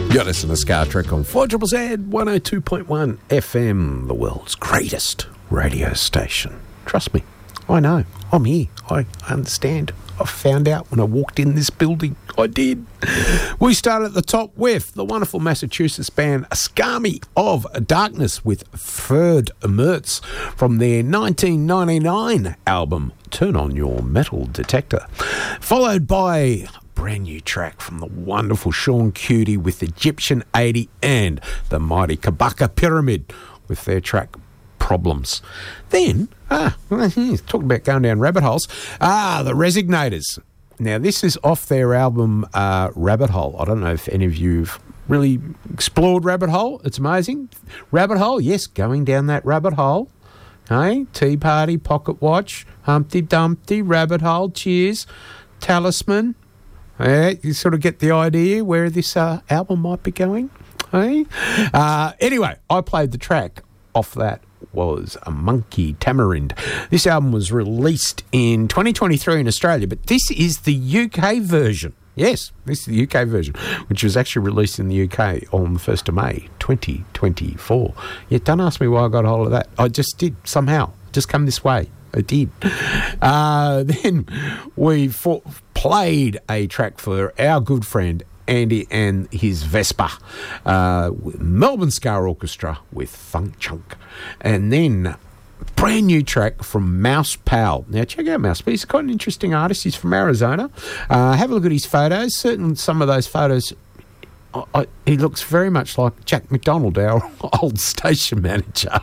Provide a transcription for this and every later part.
You're listening to Scar Trek on 4ZZZ 102.1 FM, the world's greatest radio station. Trust me, I know. I'm here. I understand. I found out when I walked in this building. I did. We start at the top with the wonderful Massachusetts band Ascami of Darkness with Ferd Mertz from their 1999 album Turn On Your Metal Detector, followed by brand new track from the wonderful Sean Cutie with Egyptian 80 and the mighty Kabaka Pyramid with their track Problems. Then, talking about going down rabbit holes, the Resignators. Now, this is off their album Rabbit Hole. I don't know if any of you've really explored Rabbit Hole. It's amazing. Rabbit Hole, yes, going down that rabbit hole. Hey, Tea Party, Pocket Watch, Humpty Dumpty, Rabbit Hole, Cheers, Talisman. You sort of get the idea where this album might be going. Hey? Anyway, I played the track off that was a Monkey Tamarind. This album was released in 2023 in Australia, but this is the UK version. Yes, this is the UK version, which was actually released in the UK on the 1st of May, 2024. Yeah, don't ask me why I got a hold of that. I just did, somehow. Just come this way. I did. Then we played a track for our good friend Andy and his Vespa, Melbourne Scar Orchestra with Funk Chunk. And then brand new track from Mouse Pal. Now, check out Mouse Pal. He's quite an interesting artist. He's from Arizona. Have a look at his photos. Some of those photos, he looks very much like Jack McDonald, our old station manager.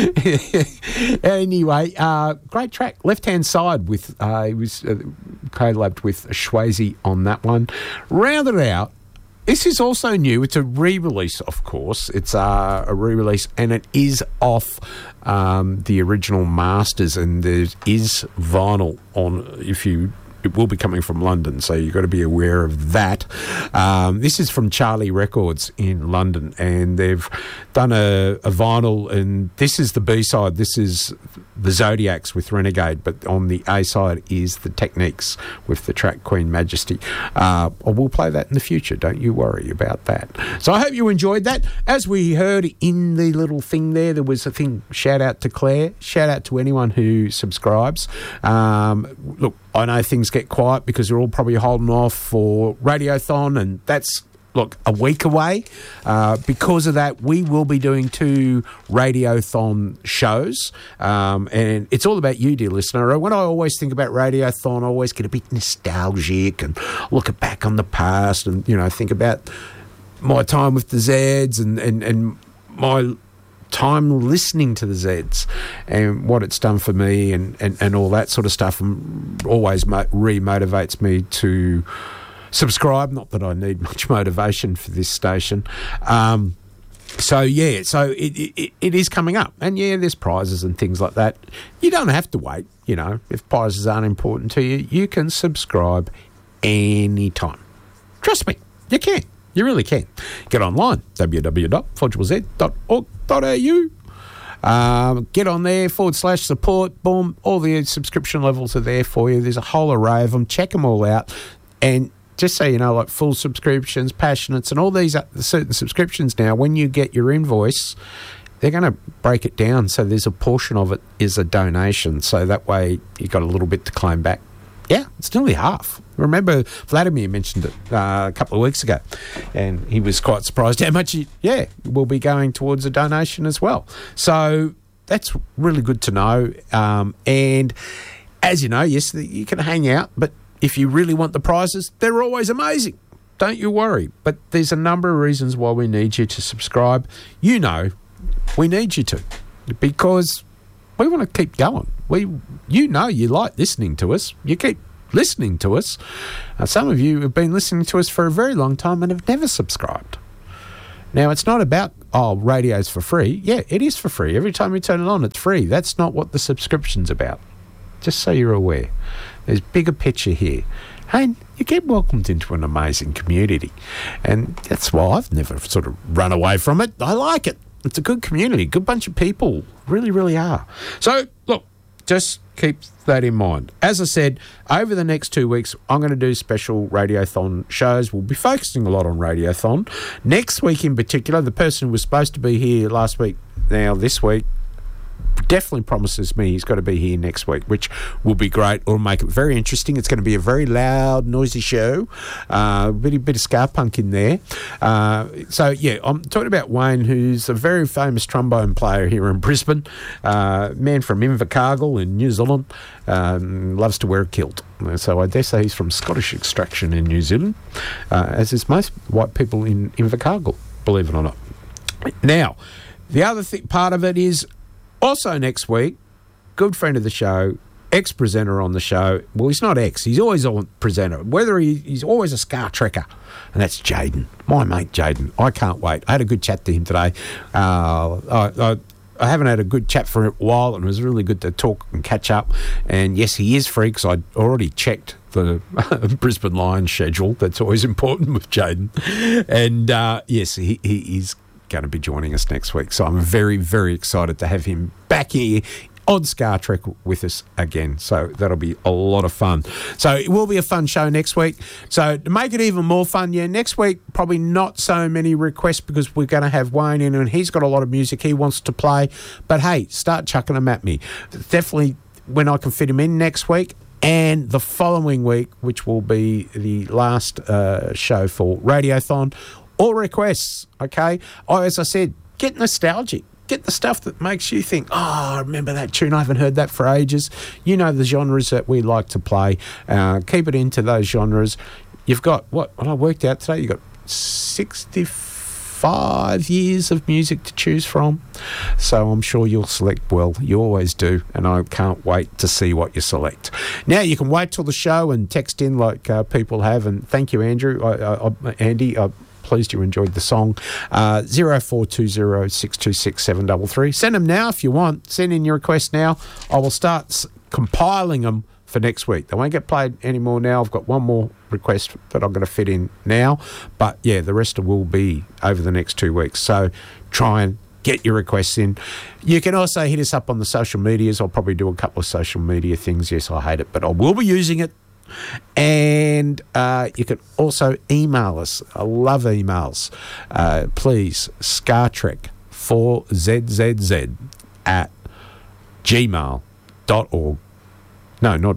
Anyway, great track. Left-hand side with, he was collabed with Swayze on that one. Rounded out, this is also new. It's a re-release, of course. It's a re-release, and it is off the original masters, and there is vinyl on it will be coming from London, so you've got to be aware of that. This is from Charlie Records in London, and they've done a vinyl, and this is the B-side. This is the Zodiacs with Renegade, but on the A-side is the Techniques with the track Queen Majesty. I will play that in the future. Don't you worry about that. So I hope you enjoyed that. As we heard in the little thing there was a thing, shout out to Claire, shout out to anyone who subscribes. Look, I know things get quiet because we're all probably holding off for Radiothon, and that's, look, a week away. Because of that, we will be doing 2 Radiothon shows, and it's all about you, dear listener. When I always think about Radiothon, I always get a bit nostalgic and look back on the past and, think about my time with the Zeds and my time listening to the Zeds and what it's done for me and all that sort of stuff, and always re-motivates me to subscribe. Not that I need much motivation for this station. So it is coming up, and there's prizes and things like that. You don't have to wait. If prizes aren't important to you, you can subscribe anytime. Trust me, you can. You really can. Get online, www.4ZZZ.org.au. Get on there, /support, boom. All the subscription levels are there for you. There's a whole array of them. Check them all out. And just so you know, like full subscriptions, passionates, and all these certain subscriptions now, when you get your invoice, they're going to break it down. So there's a portion of it is a donation. So that way you got a little bit to claim back. Yeah, it's nearly half. Remember, Vladimir mentioned it a couple of weeks ago, and he was quite surprised how much will be going towards a donation as well. So that's really good to know. And as you know, yes, you can hang out, but if you really want the prizes, they're always amazing. Don't you worry. But there's a number of reasons why we need you to subscribe. We need you to, because we want to keep going. You like listening to us. You keep listening to us. Some of you have been listening to us for a very long time and have never subscribed. Now, it's not about, radio's for free. Yeah, it is for free. Every time you turn it on, it's free. That's not what the subscription's about. Just so you're aware. There's bigger picture here. And you get welcomed into an amazing community. And that's why I've never sort of run away from it. I like it. It's a good community, good bunch of people. Really, really are. So, look, just keep that in mind. As I said, over the next 2 weeks, I'm going to do special Radiothon shows. We'll be focusing a lot on Radiothon. Next week in particular, the person who was supposed to be here last week, now this week, definitely promises me he's got to be here next week, which will be great. It'll make it very interesting. It's going to be a very loud, noisy show. Bit of ska punk in there. So, yeah, I'm talking about Wayne, who's a very famous trombone player here in Brisbane. Man from Invercargill in New Zealand. Loves to wear a kilt. So I dare say he's from Scottish extraction in New Zealand, as is most white people in Invercargill, believe it or not. Now, the other part of it is also next week, good friend of the show, ex-presenter on the show. Well, he's not ex. He's always a presenter. He's always a Scar Trekker. And that's Jaden, my mate Jaden. I can't wait. I had a good chat to him today. I haven't had a good chat for a while, and it was really good to talk and catch up. And, yes, he is free because I'd already checked the Brisbane Lions schedule. That's always important with Jaden. And, yes, he is going to be joining us next week. So I'm very, very excited to have him back here on Scar Trek with us again. So that'll be a lot of fun. So it will be a fun show next week. So to make it even more fun, next week, probably not so many requests because we're going to have Wayne in and he's got a lot of music he wants to play. But hey, start chucking them at me. Definitely when I can fit him in next week. And the following week, which will be the last show for Radiothon, all requests, okay? As I said, get nostalgic. Get the stuff that makes you think, I remember that tune. I haven't heard that for ages. You know the genres that we like to play. Keep it into those genres. You've got, what I worked out today, you've got 65 years of music to choose from. So I'm sure you'll select well. You always do. And I can't wait to see what you select. Now, you can wait till the show and text in like people have. And thank you, Andrew. Andy, pleased you enjoyed the song. 0420 626 733. Send them now if you want. Send in your request now. I will start compiling them for next week. They won't get played anymore now. I've got one more request that I'm going to fit in now. But, yeah, the rest will be over the next 2 weeks. So try and get your requests in. You can also hit us up on the social medias. I'll probably do a couple of social media things. Yes, I hate it, but I will be using it. And you can also email us. I love emails. Please, ScarTrek4ZZZ at gmail.org. No, not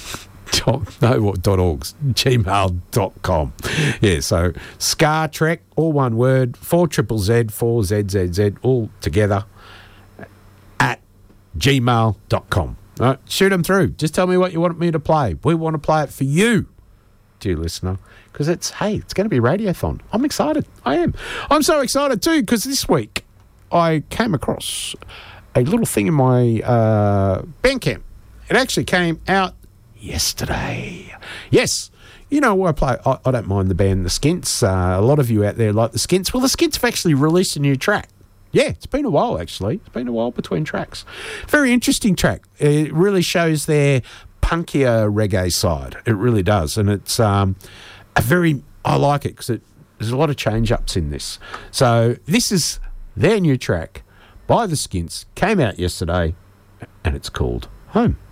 .org. Gmail.com. Yeah, so ScarTrek, all one word, 4ZZZ, all together, at gmail.com. Right, shoot them through. Just tell me what you want me to play. We want to play it for you, dear listener, because it's going to be Radiothon. I'm excited. I am. I'm so excited too because this week I came across a little thing in my Bandcamp. It actually came out yesterday. Yes. You know, I don't mind the band The Skints. A lot of you out there like The Skints. Well, The Skints have actually released a new track. Yeah, it's been a while, actually. It's been a while between tracks. Very interesting track. It really shows their punkier reggae side. It really does. And it's I like it because there's a lot of change-ups in this. So this is their new track by The Skints. Came out yesterday, and it's called Home.